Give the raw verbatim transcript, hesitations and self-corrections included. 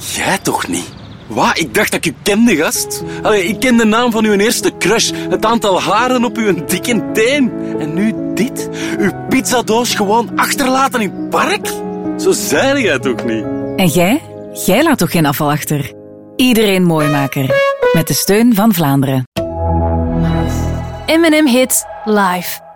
Jij toch niet? Wat? Ik dacht dat ik u kende, gast. Allee, ik ken de naam van uw eerste crush, het aantal haren op uw dikke teen. En nu dit? Uw pizzadoos gewoon achterlaten in het park? Zo zei jij toch niet? En jij? Jij laat toch geen afval achter? Iedereen Mooimaker. Met de steun van Vlaanderen. M en M Hits live.